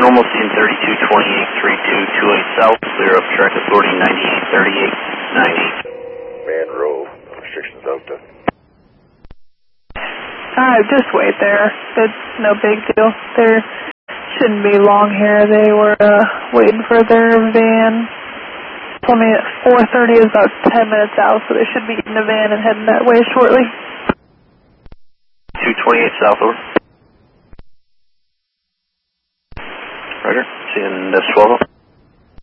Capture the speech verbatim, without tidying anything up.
normal scene thirty-two twenty-eight, three two two eight south, clear up track authority ninety-eight thirty-eight ninety. Man Row, restrictions out to. Alright, just wait there. It's no big deal. There shouldn't be long here. They were uh, waiting for their van. Told me at four thirty is about ten minutes out, so they should be in the van and heading that way shortly. two twenty-eight south, over. Roger, see you in this twelve.